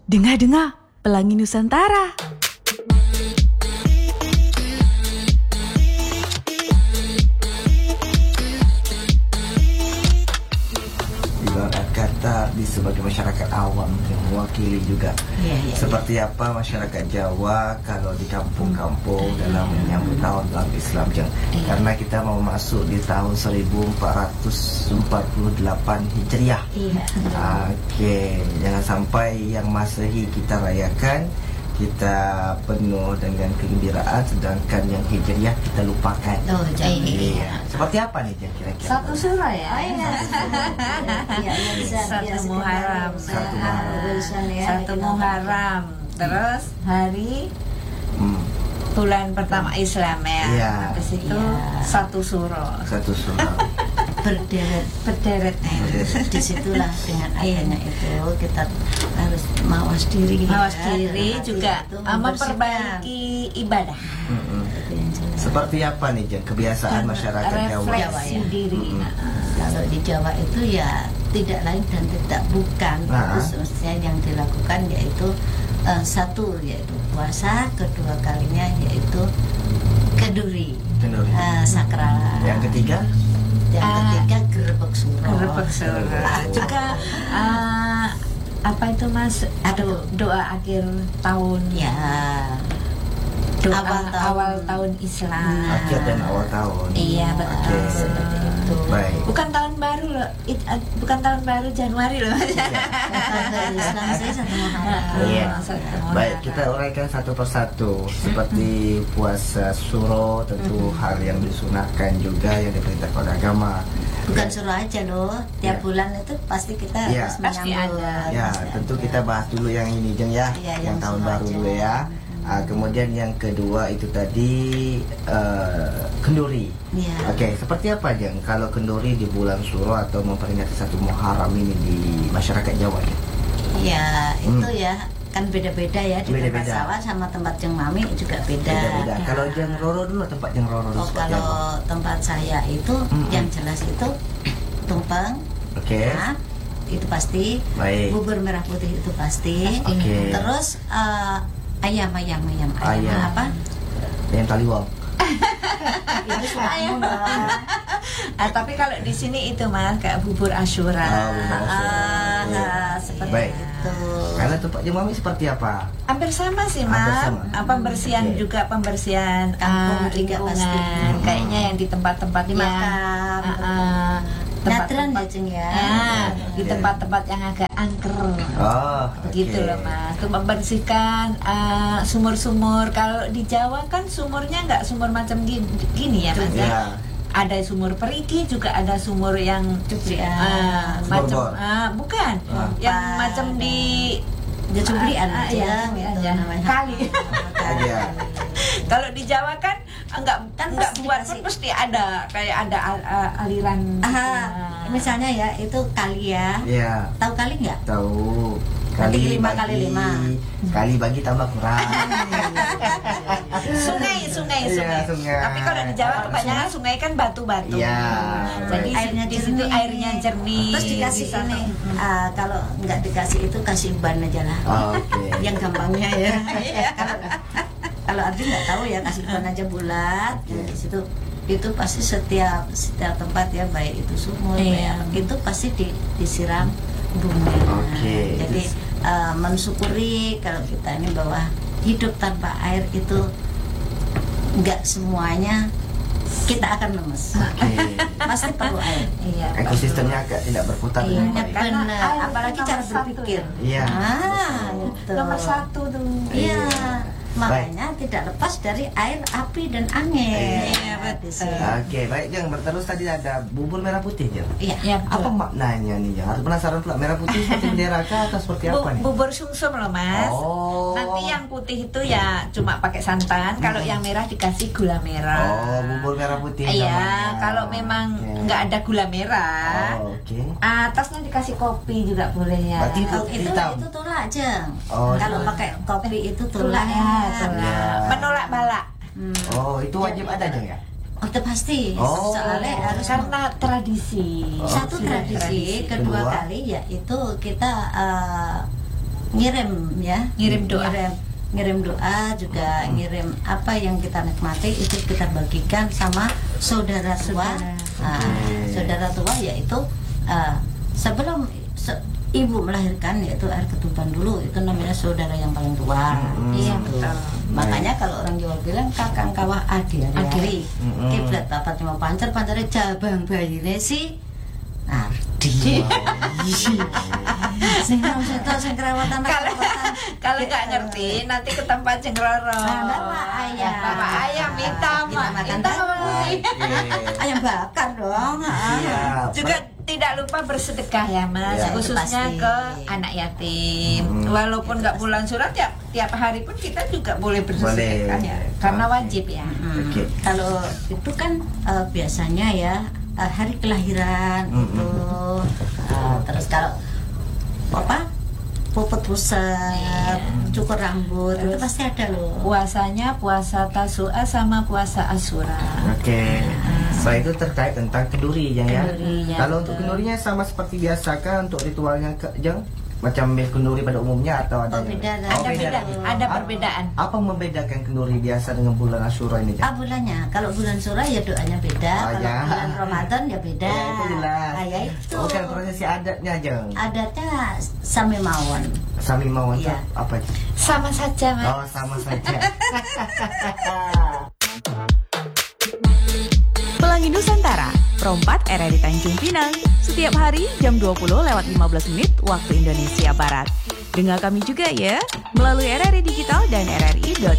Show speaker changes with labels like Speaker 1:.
Speaker 1: Dengar-dengar, Pelangi Nusantara.
Speaker 2: Ibarat kata sebagai masyarakat awam yang mewakili juga. Seperti apa masyarakat Jawa kalau di kampung-kampung dalam menyambut tahun dalam Islam, karena kita mau masuk di tahun 1448 Hijriah. Oke, jangan sampai yang Masehi kita rayakan kita penuh dengan kegembiraan, sedangkan yang Hijriah kita lupakan. Seperti apa nih kira-kira?
Speaker 3: Satu surah ya. Satu Muharram. Satu Muharram. Terus hari bulan pertama Islam ya. Habis itu satu surah.
Speaker 2: Satu surah.
Speaker 3: Berderet.
Speaker 4: Disitulah dengan ayatnya itu kita harus mawas diri.
Speaker 3: Juga memperbaiki ibadah.
Speaker 2: Seperti apa nih Jen kebiasaan masyarakat Jawa?
Speaker 3: Refleksi diri.
Speaker 4: Kalau di Jawa itu ya tidak lain dan tidak bukan. Itu sebenarnya yang dilakukan yaitu satu yaitu puasa, kedua kalinya yaitu kenduri. Sakral.
Speaker 2: Yang ketiga
Speaker 4: gerebek surah.
Speaker 3: Juga apa itu Mas? Doa akhir tahun.
Speaker 4: Ya.
Speaker 3: Awal tahun Islam.
Speaker 2: Akhir dan awal tahun.
Speaker 3: Iya betul.
Speaker 4: Seperti itu.
Speaker 2: Baik.
Speaker 3: Bukan tahun baru loh. Bukan tahun baru Januari loh.
Speaker 4: Islam saya satu Muharram.
Speaker 2: Iya. Baik, kita uraikan satu persatu. Seperti puasa Syuro, tentu hal yang disunahkan juga yang diperintahkan oleh agama.
Speaker 4: Bukan Syuro aja loh. Tiap bulan itu pasti kita harus menyambut.
Speaker 2: Ya, tentu kita bahas dulu yang ini Jeng ya. Yang tahun baru dulu ya. Kemudian yang kedua itu tadi kenduri. Oke, seperti apa Jeng kalau kenduri di bulan Syuro atau memperingati satu Muharram ini di masyarakat Jawa?
Speaker 4: Ya, itu ya kan beda-beda ya di tempat sawah sama tempat Jeng Mami juga beda.
Speaker 2: Kalau Jeng Roro dulu tempat Jeng Roro
Speaker 4: kalau tempat saya itu yang jelas itu tumpeng. Nah, itu pasti. Bubur merah putih itu pasti. Terus ayam apa?
Speaker 2: Ayam Taliwang.
Speaker 3: Tapi kalau di sini itu Mas kayak bubur Asyura. Seperti itu.
Speaker 2: Karena tempat Mami seperti apa?
Speaker 3: Hampir sama sih Mas. Pembersihan juga pembersihan lingkungan. Kayaknya yang di tempat-tempat di makam.
Speaker 4: Tempat-tempat
Speaker 3: di tempat-tempat yang agak angker. Begitu loh Mas. Untuk membersihkan sumur-sumur. Kalau di Jawa kan sumurnya nggak sumur macam gini ya Mas. Ada sumur perigi, juga ada sumur yang macam bukan yang macam di
Speaker 4: cuplian aja
Speaker 3: kali. Kalau di Jawa kan enggak buat pun pasti ada kayak ada aliran.
Speaker 4: Misalnya ya itu kali ya. Tahu kali nggak?
Speaker 2: Tahu.
Speaker 4: Kali 5
Speaker 2: kali bagi tambah kurang.
Speaker 3: Sungai. Tapi kalau di Jawa kebanyakan sungai kan batu-batu. Jadi
Speaker 4: airnya
Speaker 3: di situ airnya jernih.
Speaker 4: Terus dikasih ini. Kalau nggak dikasih itu kasih ban aja lah. Yang gampangnya ya. Kalau Ardi nggak tahu ya kasih ban aja bulat. Di situ itu pasti setiap tempat ya, baik itu sumur itu pasti disiram bunga. Jadi mensyukuri kalau kita ini bahwa hidup tanpa air itu nggak semuanya kita akan lemes. Pasti perlu air.
Speaker 2: Ekosistemnya agak tidak berputar.
Speaker 4: Benar. Apalagi cara berpikir.
Speaker 3: Nomor satu tuh.
Speaker 4: Makanya tidak lepas dari air, api, dan angin.
Speaker 2: Baik Jeng, terus tadi ada bubur merah putih Jeng.
Speaker 3: Apa
Speaker 2: maknanya nih Jeng? Harus penasaran pula, merah putih seperti bendera kah atau seperti apa nih?
Speaker 3: Bubur sumsum loh Mas. Nanti yang putih itu ya cuma pakai santan. Kalau yang merah dikasih gula merah.
Speaker 2: Bubur merah putih.
Speaker 3: Kalau memang nggak ada gula merah, atasnya dikasih kopi juga boleh ya.
Speaker 2: Berarti
Speaker 4: itu tulak Jeng. Kalau pakai kopi itu tulak
Speaker 3: menolak balak.
Speaker 2: Itu wajib ada Jeng ya?
Speaker 4: Itu pasti. Soalnya harus
Speaker 3: karena tradisi.
Speaker 4: Satu tradisi, kedua kali ya itu kita ngirim ya,
Speaker 3: Ngirim doa.
Speaker 4: ngirim doa juga, ngirim apa yang kita nikmati itu kita bagikan sama saudara tua. Saudara tua yaitu sebelum ibu melahirkan, yaitu air ketuban dulu, itu namanya saudara yang paling tua.
Speaker 3: Iya,
Speaker 4: Gitu.
Speaker 3: betul.
Speaker 4: Makanya kalau orang Jawa bilang kakang kawah adi-adi, kiblat papat lima pancer jabang bayine si Ardi. Sing kerawatan
Speaker 3: Kalau nggak ngerti nanti ke tempat Cengroro.
Speaker 4: Bawa ayam.
Speaker 3: Bawa ayam minta
Speaker 4: makan
Speaker 3: minta
Speaker 4: ayam bakar dong.
Speaker 2: Siap.
Speaker 3: juga tidak lupa bersedekah ya Mas,
Speaker 2: Ya,
Speaker 3: khususnya
Speaker 4: pasti.
Speaker 3: ke anak yatim. Walaupun nggak bulan surat ya, tiap hari pun kita juga boleh bersedekah ya, karena wajib ya.
Speaker 2: Oke.
Speaker 4: Kalau itu kan biasanya ya hari kelahiran itu, terus kalau apa puput pusat, cukur rambut, itu pasti ada loh.
Speaker 3: Puasanya puasa Tasu'a sama puasa Asyura.
Speaker 2: Oke. Setelah itu terkait tentang kenduri ya.
Speaker 3: Kenduri, ya,
Speaker 2: Kalau untuk
Speaker 3: betul.
Speaker 2: kendurinya sama seperti biasa kan untuk ritualnya Jeng? Macam kenduri pada umumnya atau ada yang-
Speaker 4: Beda.
Speaker 3: Ada beda,
Speaker 2: lagi.
Speaker 3: ada perbedaan.
Speaker 2: Apa membedakan kenduri biasa dengan bulan Asyura ini, Jeng?
Speaker 4: Bulannya, kalau bulan Surah ya doanya beda, kalau
Speaker 2: ya.
Speaker 4: bulan Ramadan ya beda.
Speaker 2: Ya, itu jelas.
Speaker 4: Ya itu.
Speaker 2: Bukan prosesi adatnya, Jeng.
Speaker 4: Adatnya sami mawon.
Speaker 2: Sami mau
Speaker 4: Iya.
Speaker 2: apa? Jeng?
Speaker 3: Sama saja Mas.
Speaker 2: Oh, sama saja.
Speaker 1: Pelangi Nusantara, Perompat RRI Tanjung Pinang. Setiap hari jam 20:15 waktu Indonesia Barat. Dengar kami juga ya melalui RRI Digital dan RRI.com.